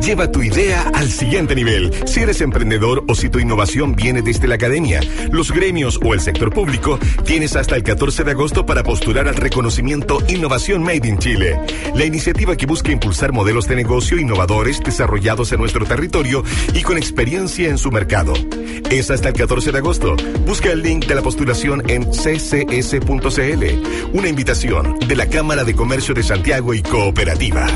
Lleva tu idea al siguiente nivel. Si eres emprendedor o si tu innovación viene desde la academia, los gremios o el sector público, tienes hasta el 14 de agosto para postular al reconocimiento Innovación Made in Chile. La iniciativa que busca impulsar modelos de negocio innovadores desarrollados en nuestro territorio y con experiencia en su mercado. Es hasta el 14 de agosto. Busca el link de la postulación en ccs.cl. Una invitación de la Cámara de Comercio de Santiago y Cooperativa.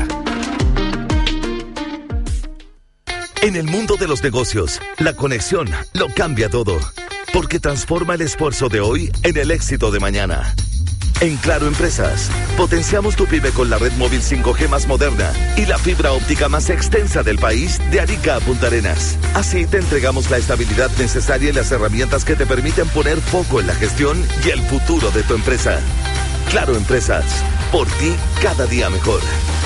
En el mundo de los negocios, la conexión lo cambia todo, porque transforma el esfuerzo de hoy en el éxito de mañana. En Claro Empresas, potenciamos tu pyme con la red móvil 5G más moderna y la fibra óptica más extensa del país de Arica a Punta Arenas. Así te entregamos la estabilidad necesaria y las herramientas que te permiten poner foco en la gestión y el futuro de tu empresa. Claro Empresas, por ti cada día mejor.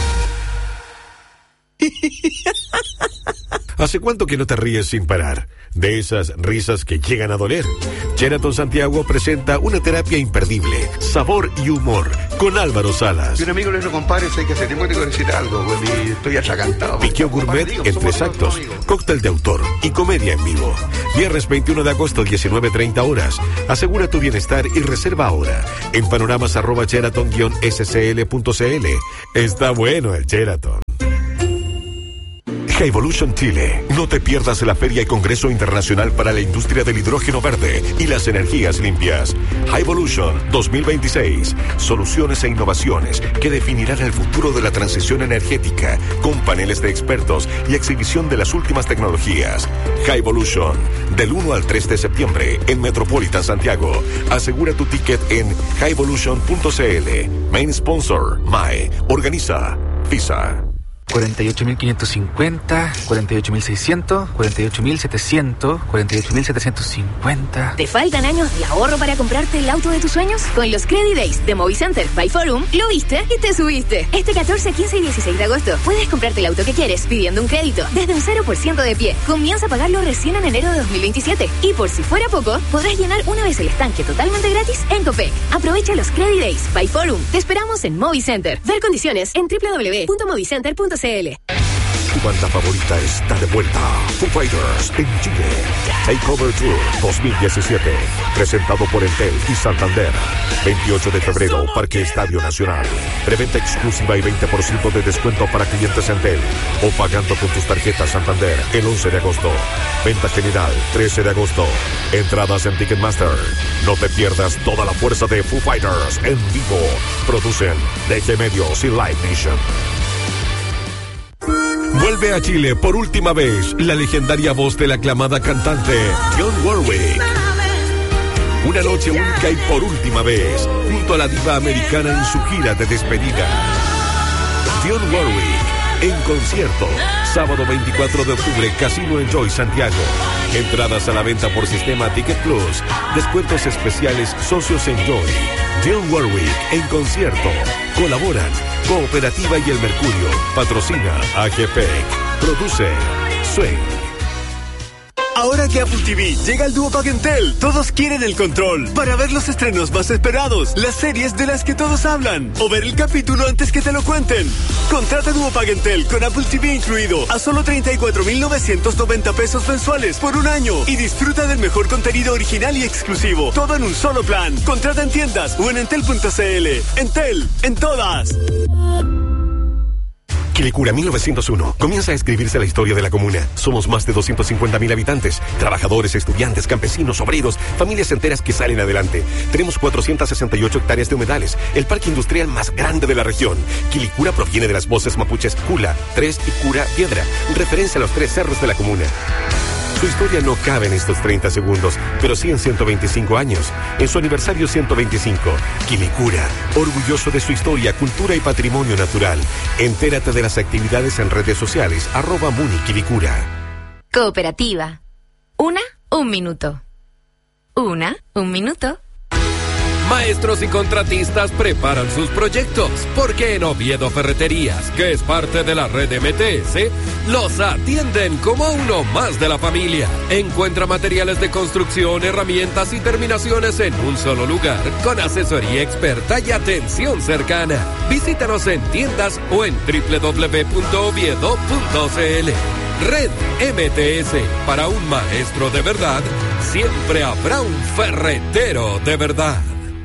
¿Hace cuánto que no te ríes sin parar? De esas risas que llegan a doler. Sheraton Santiago presenta una terapia imperdible, sabor y humor, con Álvaro Salas. Y un amigo le dijo, compadre, sé que hace tiempo que necesito algo, pues, y estoy atragantado. Piqueo gourmet en 3 actos, cóctel de autor y comedia en vivo. Viernes 21 de agosto, 19:30 horas. Asegura tu bienestar y reserva ahora en panoramas@sheraton-scl.cl. Está bueno el Sheraton. Evolution Chile. No te pierdas la Feria y Congreso Internacional para la Industria del Hidrógeno Verde y las Energías Limpias. Evolution 2026. Soluciones e innovaciones que definirán el futuro de la transición energética, con paneles de expertos y exhibición de las últimas tecnologías. Evolution, del 1 al 3 de septiembre en Metropolitan Santiago. Asegura tu ticket en evolution.cl. Main sponsor, MAE. Organiza FISA. 48.550, 48.600, 48.700, 48.750. ¿Te faltan años de ahorro para comprarte el auto de tus sueños? Con los Credit Days de Movicenter by Forum, lo viste y te subiste. Este 14, 15 y 16 de agosto puedes comprarte el auto que quieres pidiendo un crédito desde un 0% de pie. Comienza a pagarlo recién en enero de 2027. Y por si fuera poco, podrás llenar una vez el estanque totalmente gratis en Copec. Aprovecha los Credit Days by Forum. Te esperamos en Movicenter. Ver condiciones en www.movicenter.cl. Tu banda favorita está de vuelta. Foo Fighters en Chile. Takeover Tour 2017. Presentado por Entel y Santander. 28 de febrero, Parque Estadio Nacional. Preventa exclusiva y 20% de descuento para clientes Entel. O pagando con tus tarjetas Santander el 11 de agosto. Venta general 13 de agosto. Entradas en Ticketmaster. No te pierdas toda la fuerza de Foo Fighters en vivo. Producen DG Medios y Live Nation. Vuelve a Chile por última vez la legendaria voz de la aclamada cantante Dionne Warwick. Una noche única y por última vez, junto a la diva americana en su gira de despedida. Dionne Warwick en concierto, sábado 24 de octubre, Casino Enjoy Santiago. Entradas a la venta por sistema Ticket Plus. Descuentos especiales Socios Enjoy. Dionne Warwick en concierto. Colaboran Cooperativa y El Mercurio. Patrocina AGPEC. Produce Swing. Ahora que Apple TV llega al Duopack Entel, todos quieren el control para ver los estrenos más esperados, las series de las que todos hablan, o ver el capítulo antes que te lo cuenten. Contrata Duopack Entel con Apple TV incluido a solo 34.990 pesos mensuales por un año y disfruta del mejor contenido original y exclusivo, todo en un solo plan. Contrata en tiendas o en entel.cl. Entel, en todas. Quilicura 1901. Comienza a escribirse la historia de la comuna. Somos más de 250.000 habitantes. Trabajadores, estudiantes, campesinos, obreros, familias enteras que salen adelante. Tenemos 468 hectáreas de humedales. El parque industrial más grande de la región. Quilicura proviene de las voces mapuches Cula, Tres y Cura Piedra. Referencia a los 3 cerros de la comuna. Su historia no cabe en estos 30 segundos, pero sí en 125 años. En su aniversario 125, Quilicura, orgulloso de su historia, cultura y patrimonio natural. Entérate de las actividades en redes sociales, @MuniQuilicura. Cooperativa. Un minuto. Un minuto. Maestros y contratistas preparan sus proyectos, porque en Oviedo Ferreterías, que es parte de la red MTS, los atienden como uno más de la familia. Encuentra materiales de construcción, herramientas y terminaciones en un solo lugar, con asesoría experta y atención cercana. Visítanos en tiendas o en www.oviedo.cl. Red MTS, para un maestro de verdad, siempre habrá un ferretero de verdad.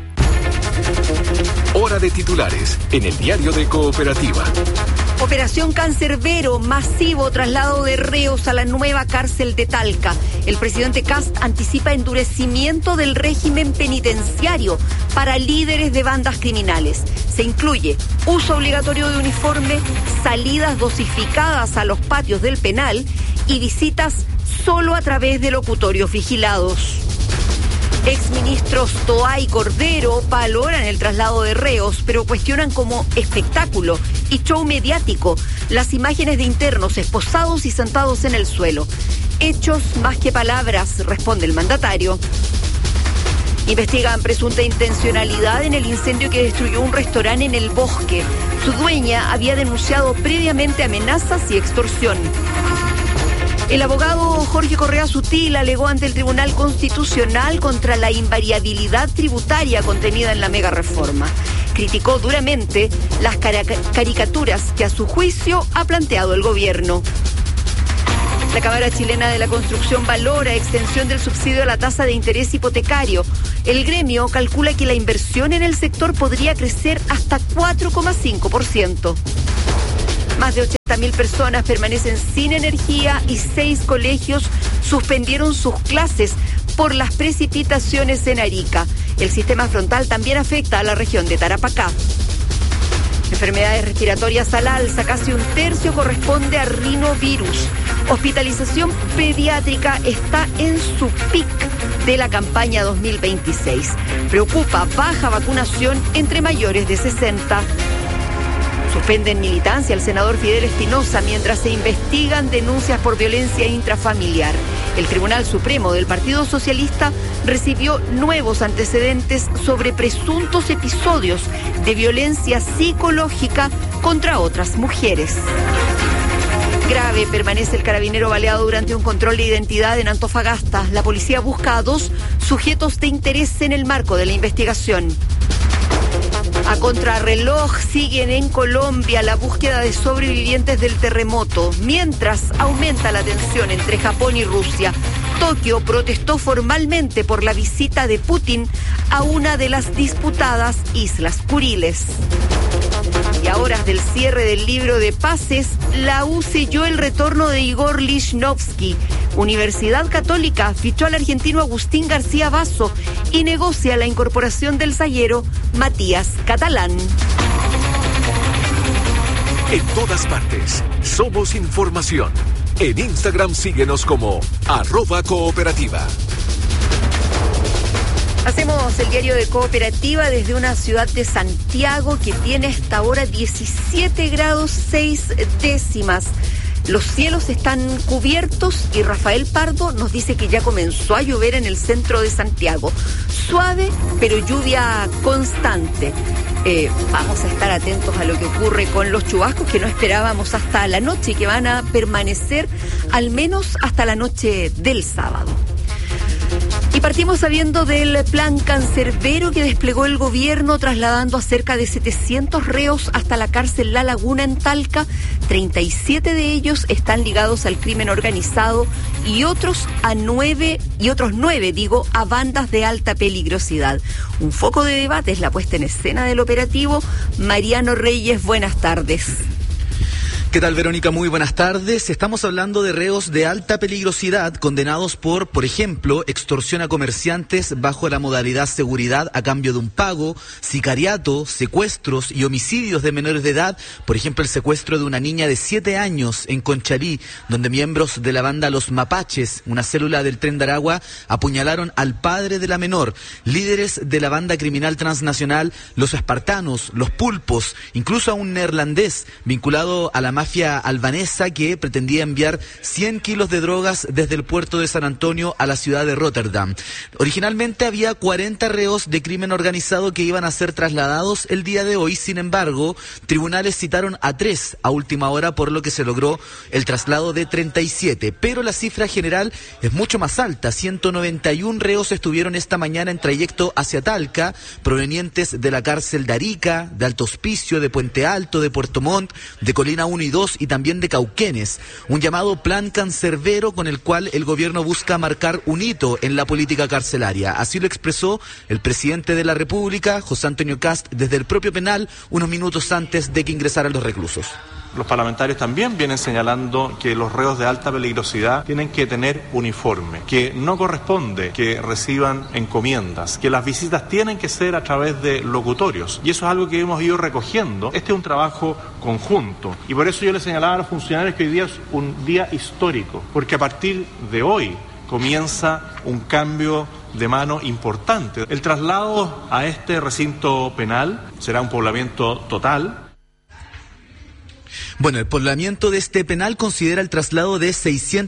Hora de titulares en el diario de Cooperativa. Operación Cancerbero, masivo traslado de reos a la nueva cárcel de Talca. El presidente Kast anticipa endurecimiento del régimen penitenciario para líderes de bandas criminales. Se incluye uso obligatorio de uniforme, salidas dosificadas a los patios del penal y visitas solo a través de locutorios vigilados. Exministros Toá y Cordero valoran el traslado de reos, pero cuestionan como espectáculo y show mediático las imágenes de internos esposados y sentados en el suelo. Hechos más que palabras, responde el mandatario. Investigan presunta intencionalidad en el incendio que destruyó un restaurante en El Bosque. Su dueña había denunciado previamente amenazas y extorsión. El abogado Jorge Correa Sutil alegó ante el Tribunal Constitucional contra la invariabilidad tributaria contenida en la mega reforma. Criticó duramente las caricaturas que a su juicio ha planteado el gobierno. La Cámara Chilena de la Construcción valora extensión del subsidio a la tasa de interés hipotecario. El gremio calcula que la inversión en el sector podría crecer hasta 4,5%. Más de 80.000 personas permanecen sin energía y 6 colegios suspendieron sus clases por las precipitaciones en Arica. El sistema frontal también afecta a la región de Tarapacá. Enfermedades respiratorias al alza, casi un tercio corresponde a rinovirus. Hospitalización pediátrica está en su pic de la campaña 2026. Preocupa baja vacunación entre mayores de 60. Suspenden militancia al senador Fidel Espinosa mientras se investigan denuncias por violencia intrafamiliar. El Tribunal Supremo del Partido Socialista recibió nuevos antecedentes sobre presuntos episodios de violencia psicológica contra otras mujeres. Grave permanece el carabinero baleado durante un control de identidad en Antofagasta. La policía busca a 2 sujetos de interés en el marco de la investigación. A contrarreloj siguen en Colombia la búsqueda de sobrevivientes del terremoto, mientras aumenta la tensión entre Japón y Rusia. Tokio protestó formalmente por la visita de Putin a una de las disputadas Islas Kuriles. Y a horas del cierre del libro de pases, la U selló el retorno de Igor Lichnowsky. Universidad Católica fichó al argentino Agustín García Basso y negocia la incorporación del zaguero Matías Catalán. En todas partes, somos información. En Instagram síguenos como @cooperativa. Hacemos el diario de Cooperativa desde una ciudad de Santiago que tiene hasta ahora 17 grados 6 décimas. Los cielos están cubiertos y Rafael Pardo nos dice que ya comenzó a llover en el centro de Santiago. Suave, pero lluvia constante. Vamos a estar atentos a lo que ocurre con los chubascos que no esperábamos hasta la noche y que van a permanecer al menos hasta la noche del sábado. Y partimos sabiendo del plan Cancerbero que desplegó el gobierno trasladando a cerca de 700 reos hasta la cárcel La Laguna en Talca. 37 de ellos están ligados al crimen organizado y otros 9 a bandas de alta peligrosidad. Un foco de debate es la puesta en escena del operativo. Mariano Reyes, buenas tardes. ¿Qué tal, Verónica? Muy buenas tardes. Estamos hablando de reos de alta peligrosidad condenados por ejemplo, extorsión a comerciantes bajo la modalidad seguridad a cambio de un pago, sicariato, secuestros y homicidios de menores de edad. Por ejemplo, el secuestro de una niña de 7 años en Conchalí, donde miembros de la banda Los Mapaches, una célula del Tren de Aragua, apuñalaron al padre de la menor. Líderes de la banda criminal transnacional Los Espartanos, Los Pulpos, incluso a un neerlandés vinculado a la mafia albanesa que pretendía enviar 100 kilos de drogas desde el puerto de San Antonio a la ciudad de Rotterdam. Originalmente había 40 reos de crimen organizado que iban a ser trasladados el día de hoy. Sin embargo, tribunales citaron a 3 a última hora, por lo que se logró el traslado de 37. Pero la cifra general es mucho más alta. 191 reos estuvieron esta mañana en trayecto hacia Talca, provenientes de la cárcel de Arica, de Alto Hospicio, de Puente Alto, de Puerto Montt, de Colina 1 y 2 y también de Cauquenes. Un llamado plan cancerbero con el cual el gobierno busca marcar un hito en la política carcelaria. Así lo expresó el presidente de la República, José Antonio Kast, desde el propio penal unos minutos antes de que ingresaran los reclusos. Los parlamentarios también vienen señalando que los reos de alta peligrosidad tienen que tener uniforme, que no corresponde que reciban encomiendas, que las visitas tienen que ser a través de locutorios. Y eso es algo que hemos ido recogiendo. Este es un trabajo conjunto. Y por eso yo les señalaba a los funcionarios que hoy día es un día histórico, porque a partir de hoy comienza un cambio de mano importante. El traslado a este recinto penal será un poblamiento total. Bueno, el poblamiento de este penal considera el traslado de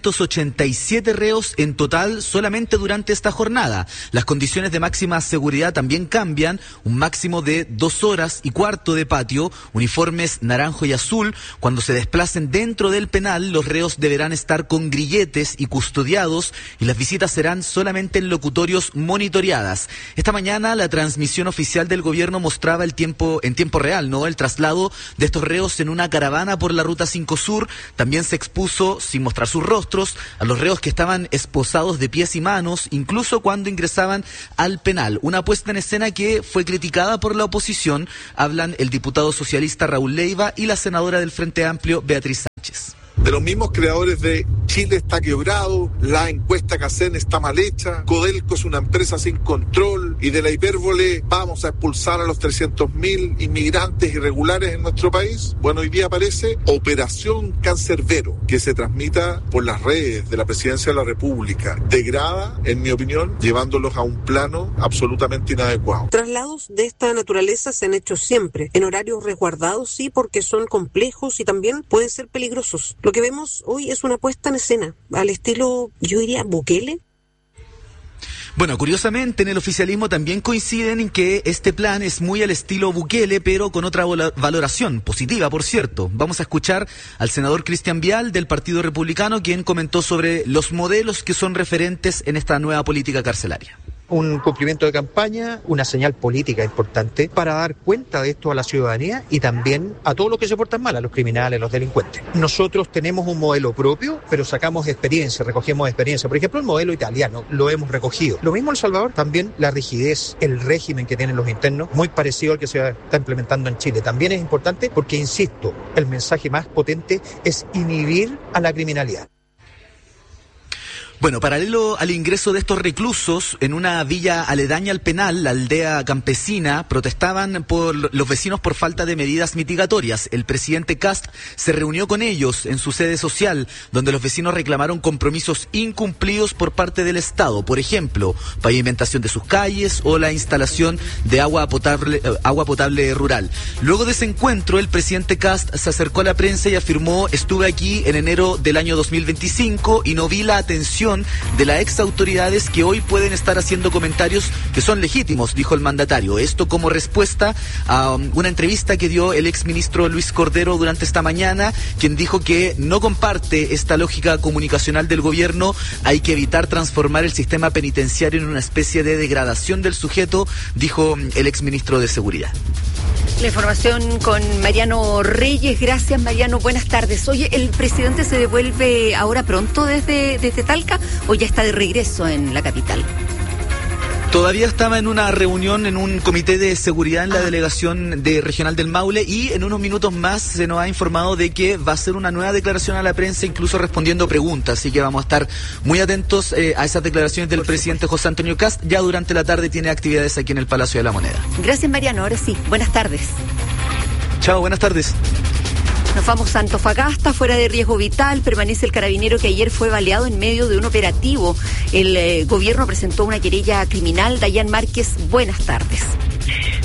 687 reos en total solamente durante esta jornada. Las condiciones de máxima seguridad también cambian, un máximo de 2 horas y cuarto de patio, uniformes naranjo y azul. Cuando se desplacen dentro del penal, los reos deberán estar con grilletes y custodiados, y las visitas serán solamente en locutorios monitoreadas. Esta mañana la transmisión oficial del gobierno mostraba en tiempo real, ¿no?, el traslado de estos reos en una caravana por la Ruta 5 Sur. También se expuso, sin mostrar sus rostros, a los reos que estaban esposados de pies y manos, incluso cuando ingresaban al penal. Una puesta en escena que fue criticada por la oposición. Hablan el diputado socialista Raúl Leiva y la senadora del Frente Amplio, Beatriz Sánchez. De los mismos creadores de Chile está quebrado, la encuesta que hacen está mal hecha, Codelco es una empresa sin control, y de la hipérbole vamos a expulsar a los 300.000 inmigrantes irregulares en nuestro país. Bueno, hoy día aparece Operación Cancerbero, que se transmita por las redes de la Presidencia de la República. Degrada, en mi opinión, llevándolos a un plano absolutamente inadecuado. Traslados de esta naturaleza se han hecho siempre, en horarios resguardados, sí, porque son complejos y también pueden ser peligrosos. Lo que vemos hoy es una puesta en escena, al estilo, yo diría, Bukele. Bueno, curiosamente en el oficialismo también coinciden en que este plan es muy al estilo Bukele, pero con otra valoración, positiva por cierto. Vamos a escuchar al senador Cristian Vial del Partido Republicano, quien comentó sobre los modelos que son referentes en esta nueva política carcelaria. Un cumplimiento de campaña, una señal política importante para dar cuenta de esto a la ciudadanía y también a todos los que se portan mal, a los criminales, a los delincuentes. Nosotros tenemos un modelo propio, pero sacamos experiencia, recogemos experiencia. Por ejemplo, el modelo italiano lo hemos recogido. Lo mismo en El Salvador, también la rigidez, el régimen que tienen los internos, muy parecido al que se está implementando en Chile. También es importante porque, insisto, el mensaje más potente es inhibir a la criminalidad. Bueno, paralelo al ingreso de estos reclusos en una villa aledaña al penal, la aldea campesina, protestaban por los vecinos por falta de medidas mitigatorias. El presidente Kast se reunió con ellos en su sede social, donde los vecinos reclamaron compromisos incumplidos por parte del Estado. Por ejemplo, pavimentación de sus calles o la instalación de agua potable rural. Luego de ese encuentro, el presidente Kast se acercó a la prensa y afirmó: estuve aquí en enero del año 2025 y no vi la atención de las ex autoridades que hoy pueden estar haciendo comentarios que son legítimos, dijo el mandatario. Esto como respuesta a una entrevista que dio el exministro Luis Cordero durante esta mañana, quien dijo que no comparte esta lógica comunicacional del gobierno. Hay que evitar transformar el sistema penitenciario en una especie de degradación del sujeto, dijo el exministro de Seguridad. La información con Mariano Reyes. Gracias, Mariano. Buenas tardes. Oye, ¿el presidente se devuelve ahora pronto desde Talca o ya está de regreso en la capital? Todavía estaba en una reunión en un comité de seguridad en la delegación regional del Maule, y en unos minutos más se nos ha informado de que va a hacer una nueva declaración a la prensa, incluso respondiendo preguntas. Así que vamos a estar muy atentos a esas declaraciones del presidente José Antonio Kast. Ya durante la tarde tiene actividades aquí en el Palacio de la Moneda. Gracias, Mariano. Ahora sí, buenas tardes. Chao, buenas tardes. Nos vamos a Antofagasta, fuera de riesgo vital. Permanece el carabinero que ayer fue baleado en medio de un operativo. El gobierno presentó una querella criminal. Dayan Márquez, buenas tardes.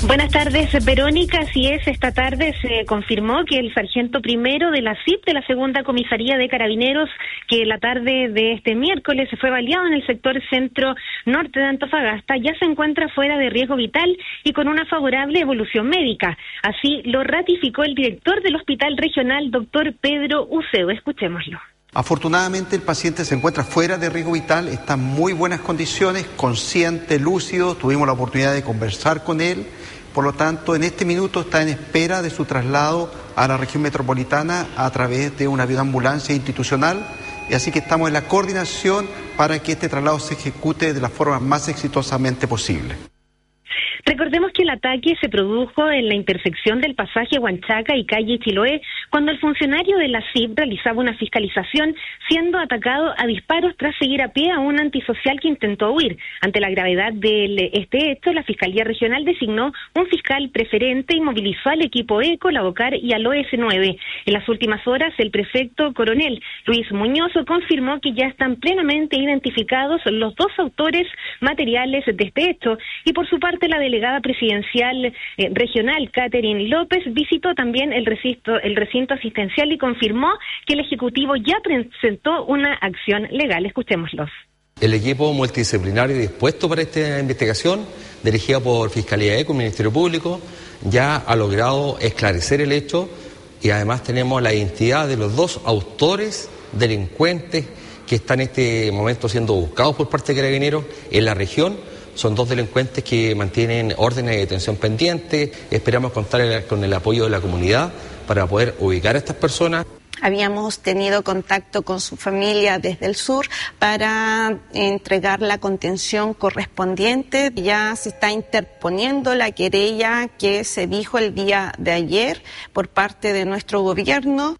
Buenas tardes, Verónica. Así es, esta tarde se confirmó que el sargento primero de la CIP de la Segunda Comisaría de Carabineros, que la tarde de este miércoles fue baleado en el sector centro-norte de Antofagasta, ya se encuentra fuera de riesgo vital y con una favorable evolución médica. Así lo ratificó el director del Hospital Regional, doctor Pedro Uceo. Escuchémoslo. Afortunadamente el paciente se encuentra fuera de riesgo vital, está en muy buenas condiciones, consciente, lúcido, tuvimos la oportunidad de conversar con él, por lo tanto en este minuto está en espera de su traslado a la región metropolitana a través de una ambulancia institucional, y así que estamos en la coordinación para que este traslado se ejecute de la forma más exitosamente posible. Recordemos que el ataque se produjo en la intersección del pasaje Huanchaca y calle Chiloé, cuando el funcionario de la CIP realizaba una fiscalización, siendo atacado a disparos tras seguir a pie a un antisocial que intentó huir. Ante la gravedad de este hecho, la Fiscalía Regional designó un fiscal preferente y movilizó al equipo ECO, la BOCAR y al OS9. En las últimas horas, el prefecto coronel Luis Muñoz confirmó que ya están plenamente identificados los dos autores materiales de este hecho, y por su parte la delegada presidencial regional, Catherine López, visitó también el recinto asistencial y confirmó que el Ejecutivo ya presentó una acción legal. Escuchémoslos. El equipo multidisciplinario dispuesto para esta investigación, dirigida por Fiscalía ECO, Ministerio Público, ya ha logrado esclarecer el hecho, y además tenemos la identidad de los dos autores delincuentes que están en este momento siendo buscados por parte de Carabineros en la región. Son dos delincuentes que mantienen órdenes de detención pendientes. Esperamos contar con el apoyo de la comunidad para poder ubicar a estas personas. Habíamos tenido contacto con su familia desde el sur para entregar la contención correspondiente. Ya se está interponiendo la querella que se dijo el día de ayer por parte de nuestro gobierno.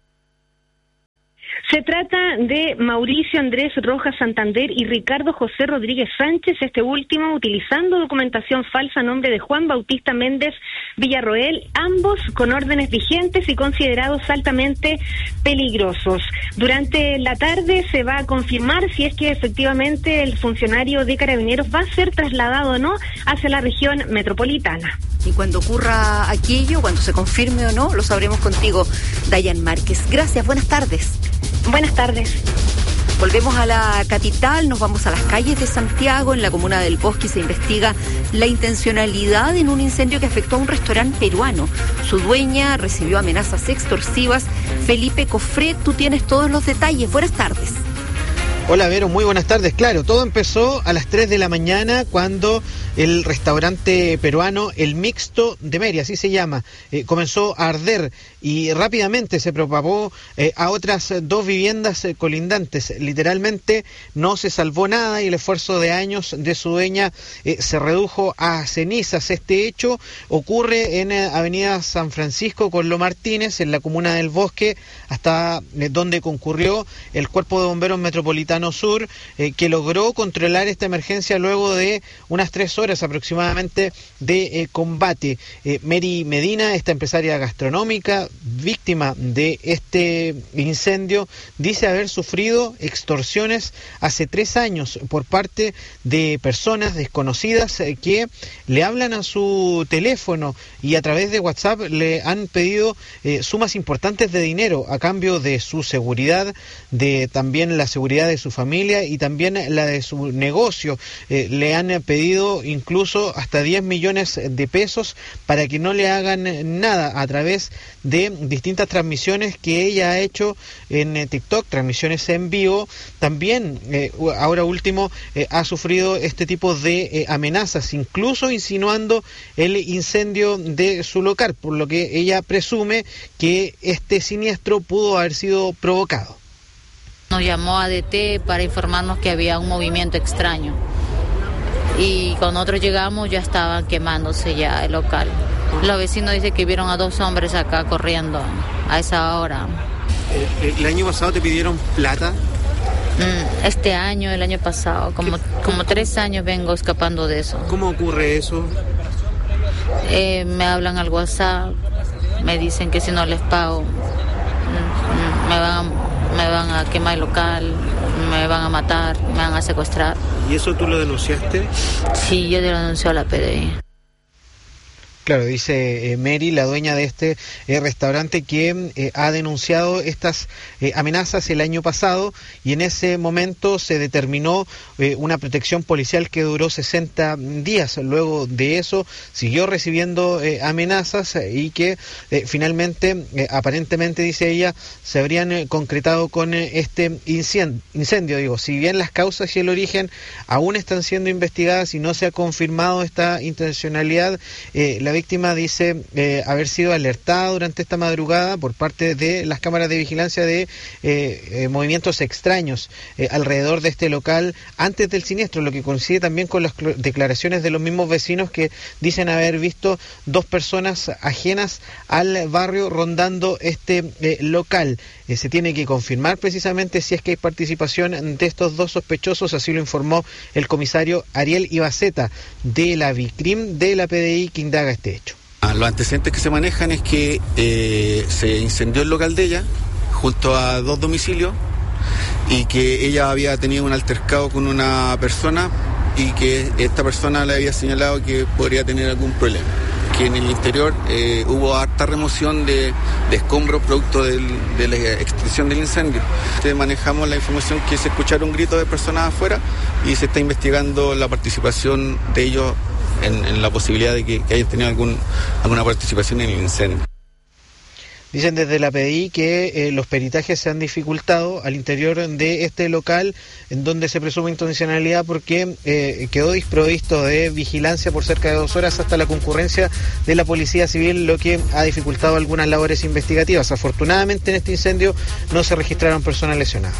Se trata de Mauricio Andrés Rojas Santander y Ricardo José Rodríguez Sánchez, este último utilizando documentación falsa a nombre de Juan Bautista Méndez Villarroel, ambos con órdenes vigentes y considerados altamente peligrosos. Durante la tarde se va a confirmar si es que efectivamente el funcionario de Carabineros va a ser trasladado o no hacia la región metropolitana. Y cuando ocurra aquello, cuando se confirme o no, lo sabremos contigo, Dayan Márquez. Gracias, buenas tardes. Buenas tardes. Volvemos a la capital, nos vamos a las calles de Santiago. En la comuna del Bosque se investiga la intencionalidad en un incendio que afectó a un restaurante peruano. Su dueña recibió amenazas extorsivas. Felipe Cofré, tú tienes todos los detalles. Buenas tardes. Hola Vero, muy buenas tardes. Claro, todo empezó a las 3 de la mañana cuando el restaurante peruano El Mixto de Mérida, así se llama, comenzó a arder y rápidamente se propagó a otras dos viviendas colindantes. Literalmente no se salvó nada y el esfuerzo de años de su dueña se redujo a cenizas. Este hecho ocurre en Avenida San Francisco con Lo Martínez, en la comuna del Bosque, hasta donde concurrió el Cuerpo de Bomberos Metropolitano Sur, que logró controlar esta emergencia luego de unas 3 horas aproximadamente de combate. Mary Medina, esta empresaria gastronómica, víctima de este incendio, dice haber sufrido extorsiones hace 3 años por parte de personas desconocidas que le hablan a su teléfono y a través de WhatsApp le han pedido sumas importantes de dinero a cambio de su seguridad, de también la seguridad de su familia y también la de su negocio. Le han pedido incluso hasta 10 millones de pesos para que no le hagan nada a través de distintas transmisiones que ella ha hecho en TikTok, transmisiones en vivo. También, ahora último, ha sufrido este tipo de amenazas, incluso insinuando el incendio de su local, por lo que ella presume que este siniestro pudo haber sido provocado. Nos llamó ADT para informarnos que había un movimiento extraño y cuando nosotros llegamos ya estaban quemándose ya el local. Los vecinos dicen que vieron a 2 hombres acá corriendo a esa hora. ¿El año pasado te pidieron plata? Este año, el año pasado, como 3 años vengo escapando de eso. ¿Cómo ocurre eso? Me hablan al WhatsApp, me dicen que si no les pago me van a quemar el local, me van a matar, me van a secuestrar. ¿Y eso tú lo denunciaste? Sí, yo lo denuncio a la PDI. Claro, dice Mary, la dueña de este restaurante, que ha denunciado estas amenazas el año pasado y en ese momento se determinó una protección policial que duró 60 días. Luego de eso siguió recibiendo amenazas y que finalmente, aparentemente, dice ella, se habrían concretado con este incendio. Digo, si bien las causas y el origen aún están siendo investigadas y no se ha confirmado esta intencionalidad, la víctima dice haber sido alertada durante esta madrugada por parte de las cámaras de vigilancia de movimientos extraños alrededor de este local antes del siniestro, lo que coincide también con las declaraciones de los mismos vecinos que dicen haber visto 2 personas ajenas al barrio rondando este local. Se tiene que confirmar precisamente si es que hay participación de estos 2 sospechosos, así lo informó el comisario Ariel Ibaceta de la Vicrim de la PDI que indaga este hecho. Los antecedentes que se manejan es que se incendió el local de ella junto a 2 domicilios y que ella había tenido un altercado con una persona y que esta persona le había señalado que podría tener algún problema. Que en el interior hubo harta remoción de escombros producto de la extinción del incendio. Manejamos la información que se escucharon gritos de personas afuera y se está investigando la participación de ellos en la posibilidad de que hayan tenido alguna participación en el incendio. Dicen desde la PDI que los peritajes se han dificultado al interior de este local en donde se presume intencionalidad porque quedó desprovisto de vigilancia por cerca de 2 horas hasta la concurrencia de la Policía Civil, lo que ha dificultado algunas labores investigativas. Afortunadamente en este incendio no se registraron personas lesionadas.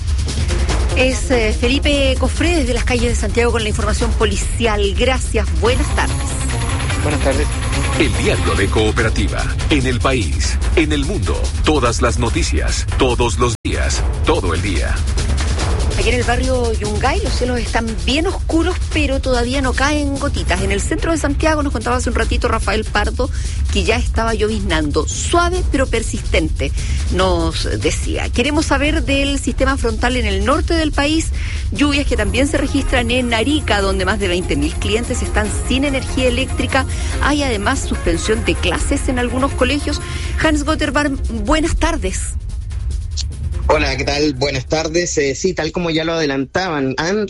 Es Felipe Cofré desde las calles de Santiago con la información policial. Gracias, buenas tardes. Buenas tardes. El diario de Cooperativa, en el país, en el mundo, todas las noticias, todos los días, todo el día. Aquí en el barrio Yungay los cielos están bien oscuros, pero todavía no caen gotitas. En el centro de Santiago nos contaba hace un ratito Rafael Pardo que ya estaba lloviznando, suave pero persistente, nos decía. Queremos saber del sistema frontal en el norte del país, lluvias que también se registran en Arica, donde más de 20.000 clientes están sin energía eléctrica. Hay además suspensión de clases en algunos colegios. Hans Gotterbarm, buenas tardes. Hola, ¿qué tal? Buenas tardes. Sí, tal como ya lo adelantaban, han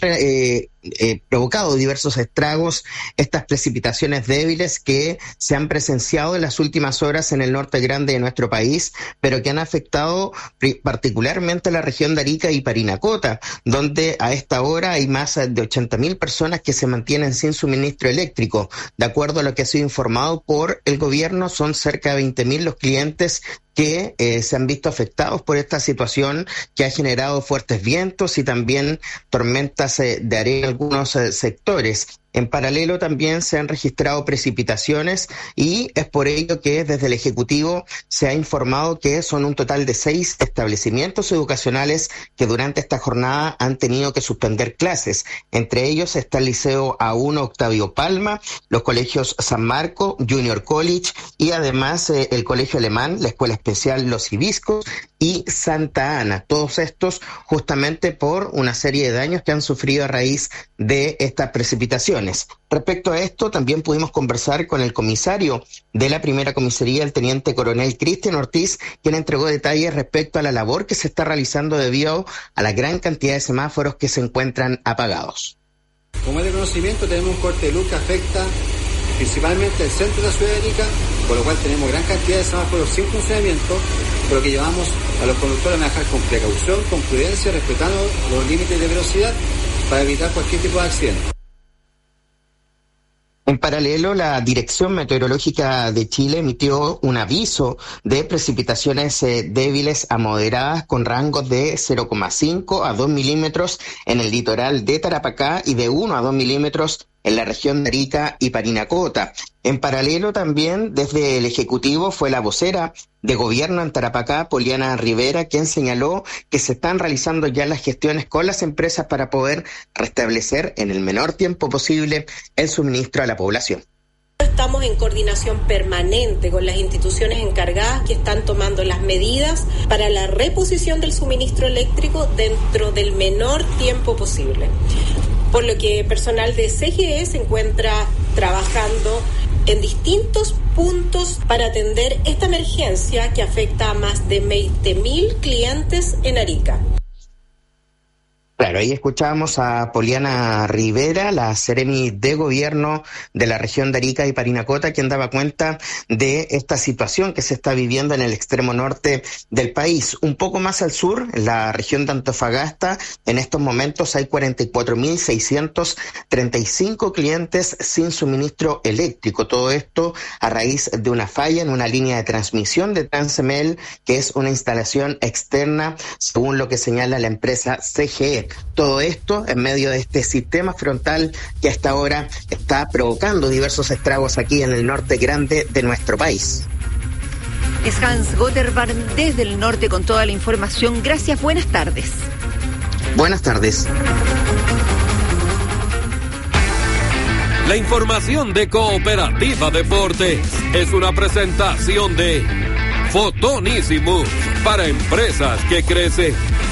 provocado diversos estragos estas precipitaciones débiles que se han presenciado en las últimas horas en el norte grande de nuestro país, pero que han afectado particularmente la región de Arica y Parinacota, donde a esta hora hay más de 80.000 personas que se mantienen sin suministro eléctrico. De acuerdo a lo que ha sido informado por el gobierno, son cerca de 20.000 los clientes que se han visto afectados por esta situación que ha generado fuertes vientos y también tormentas de arena en algunos sectores. En paralelo también se han registrado precipitaciones y es por ello que desde el Ejecutivo se ha informado que son un total de 6 establecimientos educacionales que durante esta jornada han tenido que suspender clases. Entre ellos está el Liceo A1 Octavio Palma, los colegios San Marco, Junior College y además el Colegio Alemán, la Escuela Especial Los Hibiscos y Santa Ana. Todos estos justamente por una serie de daños que han sufrido a raíz de estas precipitaciones. Respecto a esto, también pudimos conversar con el comisario de la primera comisaría, el teniente coronel Cristian Ortiz, quien entregó detalles respecto a la labor que se está realizando debido a la gran cantidad de semáforos que se encuentran apagados. Como es de conocimiento, tenemos un corte de luz que afecta principalmente el centro de la ciudad de Arica, por lo cual tenemos gran cantidad de semáforos sin funcionamiento, pero que llevamos a los conductores a manejar con precaución, con prudencia, respetando los límites de velocidad para evitar cualquier tipo de accidente. En paralelo, la Dirección Meteorológica de Chile emitió un aviso de precipitaciones débiles a moderadas con rangos de 0,5 a 2 milímetros en el litoral de Tarapacá y de 1 a 2 milímetros en la región de Arica y Parinacota. En paralelo también, desde el Ejecutivo, fue la vocera de gobierno en Tarapacá, Poliana Rivera, quien señaló que se están realizando ya las gestiones con las empresas para poder restablecer en el menor tiempo posible el suministro a la población. Estamos en coordinación permanente con las instituciones encargadas que están tomando las medidas para la reposición del suministro eléctrico dentro del menor tiempo posible. Por lo que personal de CGE se encuentra trabajando en distintos puntos para atender esta emergencia que afecta a más de 20.000 clientes en Arica. Claro, ahí escuchábamos a Poliana Rivera, la seremi de gobierno de la región de Arica y Parinacota, quien daba cuenta de esta situación que se está viviendo en el extremo norte del país. Un poco más al sur, en la región de Antofagasta, en estos momentos hay 44.635 clientes sin suministro eléctrico. Todo esto a raíz de una falla en una línea de transmisión de Transemel, que es una instalación externa, según lo que señala la empresa CGE. Todo esto en medio de este sistema frontal que hasta ahora está provocando diversos estragos aquí en el norte grande de nuestro país. Es Hans Gotterbarn desde el norte con toda la información. Gracias, buenas tardes. Buenas tardes. La información de Cooperativa Deportes es una presentación de Fotonísimos para empresas que crecen.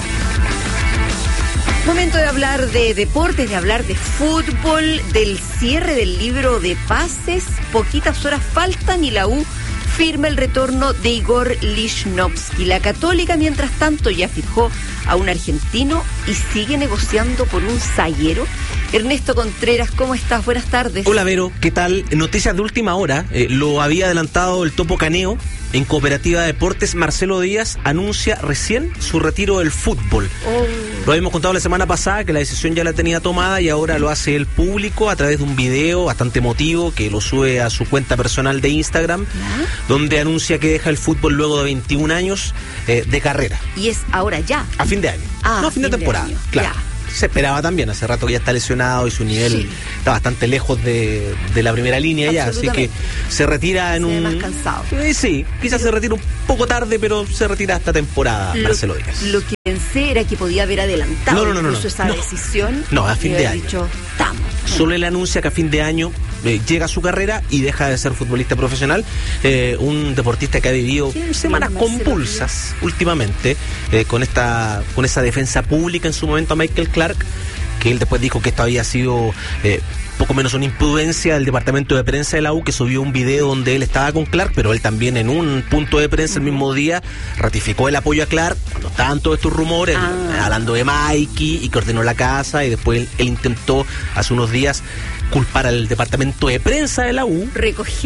Momento de hablar de deportes, de hablar de fútbol, del cierre del libro de pases. Poquitas horas faltan y la U firma el retorno de Igor Lichnowsky. La Católica, mientras tanto, ya fijó a un argentino y sigue negociando por un zaguero. Ernesto Contreras, ¿cómo estás? Buenas tardes. Hola, Vero, ¿qué tal? Noticias de última hora. Lo había adelantado el Topo Caneo. En Cooperativa Deportes, Marcelo Díaz anuncia recién su retiro del fútbol. Lo habíamos contado la semana pasada, que la decisión ya la tenía tomada y ahora lo hace el público a través de un video bastante emotivo que lo sube a su cuenta personal de Instagram, donde anuncia que deja el fútbol luego de 21 años de carrera. Y es ahora ya. A fin de año. No, a fin de temporada. Claro. Ya. Se esperaba también, hace rato que ya está lesionado y su nivel está bastante lejos de la primera línea ya, así que se retira en más cansado. Sí, quizás se retira un poco tarde, pero se retira esta temporada Marcelo Díaz. Lo que pensé era que podía haber adelantado esa decisión. No, a fin de año. Dicho, estamos. Solo él anuncia que a fin de año llega a su carrera y deja de ser futbolista profesional, un deportista que ha vivido semanas convulsas últimamente, con esa defensa pública en su momento a Michael Clark, que él después dijo que esto había sido poco menos una imprudencia del departamento de prensa de la U, que subió un video donde él estaba con Clark, pero él también en un punto de prensa el mismo día ratificó el apoyo a Clark cuando estaban todos estos rumores, hablando de Mikey y que ordenó la casa, y después él intentó hace unos días culpar al departamento de prensa de la U.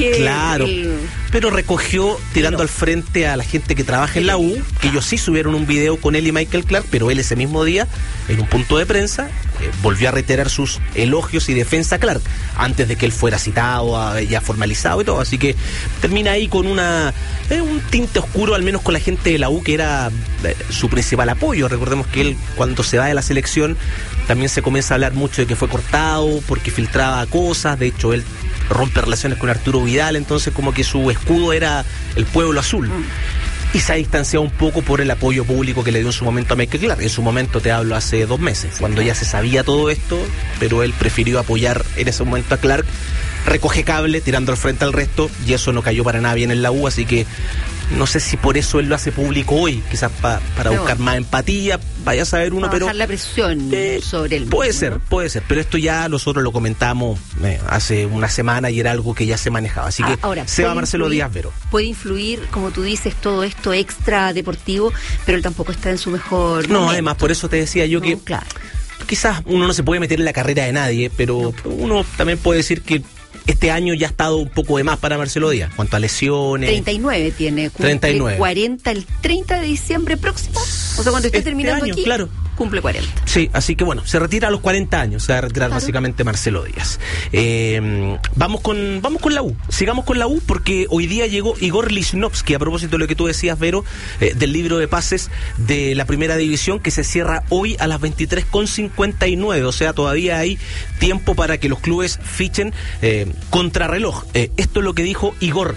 Pero recogió tirando al frente a la gente que trabaja en la U, que ellos sí subieron un video con él y Michael Clark, pero él ese mismo día, en un punto de prensa, volvió a reiterar sus elogios y defensa a Clark, antes de que él fuera citado, ya formalizado y todo, así que termina ahí con un tinte oscuro, al menos con la gente de la U, que era su principal apoyo. Recordemos que él, cuando se va de la selección, también se comienza a hablar mucho de que fue cortado porque filtraba cosas. De hecho, él rompe relaciones con Arturo Vidal, entonces como que su escudo era el pueblo azul. Y se ha distanciado un poco por el apoyo público que le dio en su momento a Michael Clark. En su momento, te hablo hace 2 meses, cuando ya se sabía todo esto, pero él prefirió apoyar en ese momento a Clark. Recoge cable, tirando al frente al resto, y eso no cayó para nada bien en la U, así que no sé si por eso él lo hace público hoy, quizás para buscar más empatía, vaya a saber uno, pero bajar la presión sobre él. Puede ser, pero esto ya nosotros lo comentamos hace una semana y era algo que ya se manejaba, así que ahora, se va Marcelo Díaz, Vero. Puede influir, como tú dices, todo esto extra deportivo, pero él tampoco está en su mejor momento. Además, por eso te decía yo que quizás uno no se puede meter en la carrera de nadie, pero uno también puede decir que este año ya ha estado un poco de más para Marcelo Díaz, cuanto a lesiones. 39 tiene, cumple 39. 40 el 30 de diciembre próximo. O sea, cuando esté terminando año, aquí, cumple 40. Sí, así que bueno, se retira a los 40 años, se va a retirar básicamente Marcelo Díaz. Vamos con la U, sigamos con la U, porque hoy día llegó Igor Lichnowsky, a propósito de lo que tú decías, Vero, del libro de pases de la primera división, que se cierra hoy a las 23:59, o sea, todavía hay tiempo para que los clubes fichen contrarreloj. Esto es lo que dijo Igor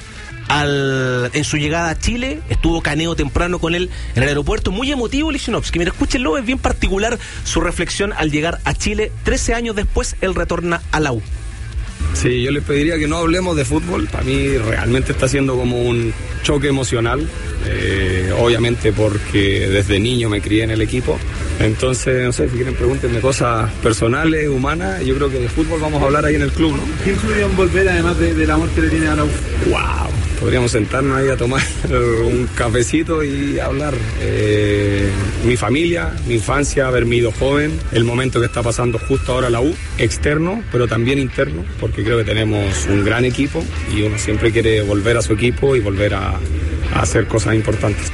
en su llegada a Chile. Estuvo Caneo temprano con él en el aeropuerto, muy emotivo Lichnowsky. Mira, escúchenlo, es bien particular su reflexión al llegar a Chile. 13 años después, él retorna a la U. Sí, yo les pediría que no hablemos de fútbol. Para mí realmente está siendo como un choque emocional. Obviamente porque desde niño me crié en el equipo. Entonces, no sé, si quieren pregúntenme cosas personales, humanas. Yo creo que de fútbol vamos a hablar ahí en el club, ¿no? ¿Quién influyó en volver, además del amor que le tiene a la U? ¡Wow! Podríamos sentarnos ahí a tomar un cafecito y hablar. Mi familia, mi infancia, haberme ido joven, el momento que está pasando justo ahora la U, externo, pero también interno, porque creo que tenemos un gran equipo y uno siempre quiere volver a su equipo y volver a hacer cosas importantes.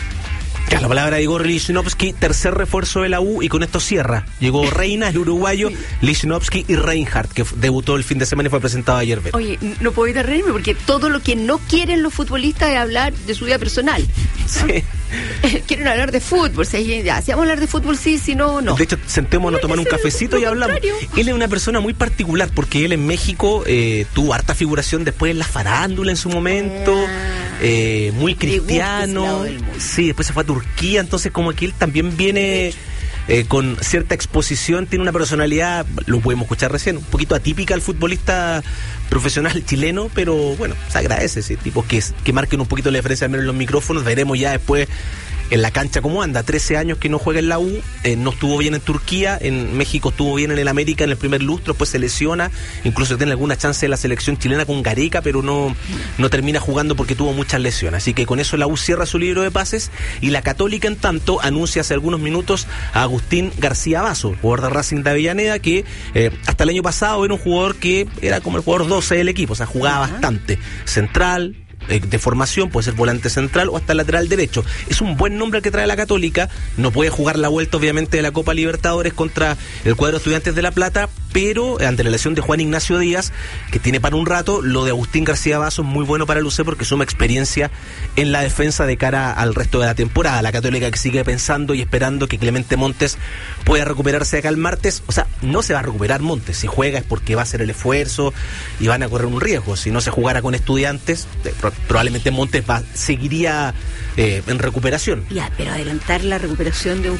La palabra de Igor Lichnowsky, tercer refuerzo de la U, y con esto cierra. Llegó Reina, el uruguayo, Lichnowsky y Reinhardt, que debutó el fin de semana y fue presentado ayer. Oye, no puedo evitar reírme porque todo lo que no quieren los futbolistas es hablar de su vida personal. Sí. Quieren hablar de fútbol. Si vamos a hablar de fútbol, sí, si no, no. De hecho, sentémonos a tomar un cafecito y hablamos. Él es una persona muy particular porque él en México tuvo harta figuración después en la farándula en su momento. Muy cristiano. Sí, después se fue a Turquía, entonces como que él también viene con cierta exposición, tiene una personalidad, lo podemos escuchar recién, un poquito atípica al futbolista profesional chileno, pero bueno, se agradece ese tipo que marquen un poquito la diferencia al menos en los micrófonos. Veremos ya después en la cancha cómo anda. 13 años que no juega en la U, no estuvo bien en Turquía, en México estuvo bien en el América en el primer lustro, después se lesiona, incluso tiene alguna chance de la selección chilena con Gareca, pero no termina jugando porque tuvo muchas lesiones. Así que con eso la U cierra su libro de pases, y la Católica en tanto anuncia hace algunos minutos a Agustín García Basso, jugador de Racing de Avellaneda, que hasta el año pasado era un jugador que era como el jugador 12 del equipo, o sea, jugaba bastante, central, de formación, puede ser volante central o hasta lateral derecho. Es un buen nombre el que trae la Católica. No puede jugar la vuelta obviamente de la Copa Libertadores contra el cuadro Estudiantes de La Plata, pero ante la lesión de Juan Ignacio Díaz, que tiene para un rato, lo de Agustín García Basso es muy bueno para el UC porque suma experiencia en la defensa de cara al resto de la temporada. La Católica que sigue pensando y esperando que Clemente Montes pueda recuperarse acá el martes. O sea, no se va a recuperar Montes, si juega es porque va a hacer el esfuerzo y van a correr un riesgo. Si no se jugara con Estudiantes, probablemente Montes seguiría en recuperación. Ya, pero adelantar la recuperación de un